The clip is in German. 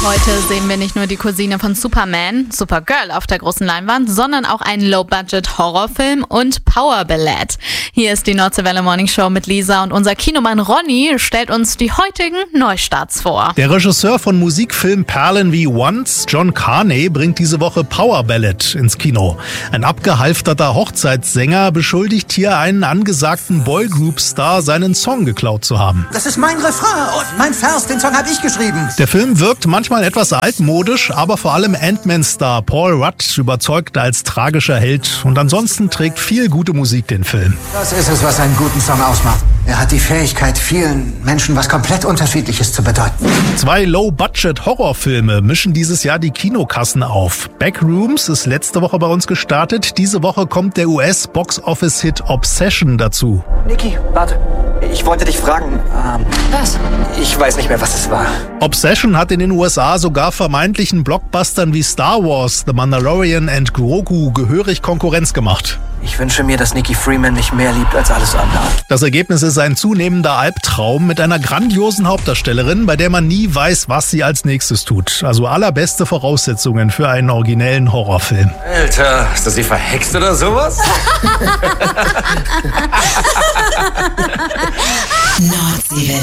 Heute sehen wir nicht nur die Cousine von Superman, Supergirl auf der großen Leinwand, sondern auch einen Low-Budget-Horrorfilm und Power-Ballett. Hier ist die Nordseewelle Morning Show mit Lisa und unser Kinomann Ronny stellt uns die heutigen Neustarts vor. Der Regisseur von Musikfilm Perlen wie Once, John Carney, bringt diese Woche Power Ballett ins Kino. Ein abgehalfterter Hochzeitssänger beschuldigt hier einen angesagten Boygroup-Star, seinen Song geklaut zu haben. Das ist mein Refrain und mein Vers, den Song habe ich geschrieben. Der Film wirkt manchmal etwas altmodisch, aber vor allem Ant-Man-Star Paul Rudd überzeugt als tragischer Held und ansonsten trägt viel gute Musik den Film. Das ist es, was einen guten Song ausmacht. Er hat die Fähigkeit, vielen Menschen was komplett Unterschiedliches zu bedeuten. 2 Low-Budget-Horrorfilme mischen dieses Jahr die Kinokassen auf. Backrooms ist letzte Woche bei uns gestartet. Diese Woche kommt der US-Box-Office-Hit Obsession dazu. Niki, warte. Ich wollte dich fragen. Was? Ich weiß nicht mehr, was es war. Obsession hat in den USA sogar vermeintlichen Blockbustern wie Star Wars, The Mandalorian und Grogu gehörig Konkurrenz gemacht. Ich wünsche mir, dass Nikki Freeman mich mehr liebt als alles andere. Das Ergebnis ist ein zunehmender Albtraum mit einer grandiosen Hauptdarstellerin, bei der man nie weiß, was sie als nächstes tut. Also allerbeste Voraussetzungen für einen originellen Horrorfilm. Alter, ist das sie verhext oder sowas? Nordseewelle.